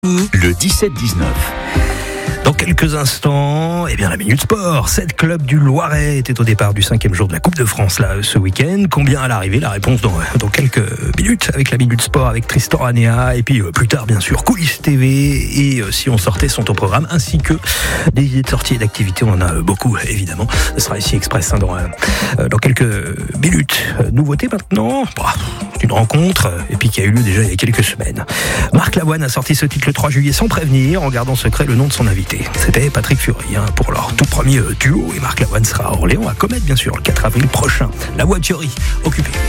Le 17-19. Dans quelques instants, la Minute Sport. 7 clubs du Loiret étaient au départ du 5e jour de la Coupe de France là, ce week-end. Combien à l'arrivée? La réponse dans quelques minutes avec la Minute Sport, avec Tristan Ranea. Et puis plus tard, bien sûr, Coulisses TV et Si on sortait sont au programme, ainsi que des idées de sorties et d'activités. On en a beaucoup, évidemment. Ce sera ici Express dans quelques minutes. Nouveauté maintenant, une rencontre, et puis qui a eu lieu déjà il y a quelques semaines. Marc Lavoine a sorti ce titre le 3 juillet sans prévenir, en gardant secret le nom de son invité. C'était Patrick Fury pour leur tout premier duo, et Marc Lavoine sera à Orléans, à Comète bien sûr, le 4 avril prochain. La voiturie occupée.